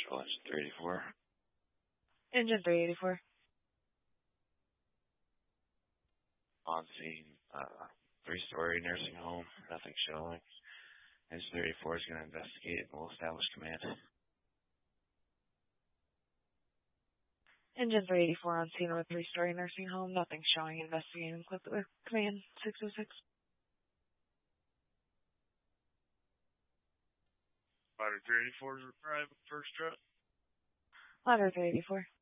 Central, Engine 384. Engine 384. On scene, 3-story nursing home, nothing showing. Engine 384 is going to investigate and will establish command. Engine 384 on scene of a 3-story nursing home, nothing showing, investigating command 606. Ladder 384 is arriving first truck. Ladder 384.